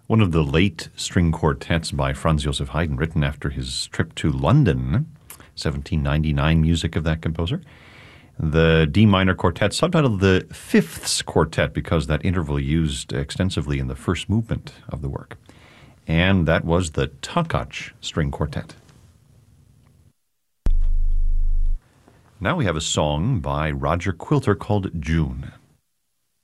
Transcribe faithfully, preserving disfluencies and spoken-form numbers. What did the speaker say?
one of the late string quartets by Franz Joseph Haydn, written after his trip to London, seventeen ninety-nine music of that composer. The D minor quartet, subtitled the Fifths Quartet, because that interval used extensively in the first movement of the work. And that was the Takacs String Quartet. Now we have a song by Roger Quilter called June.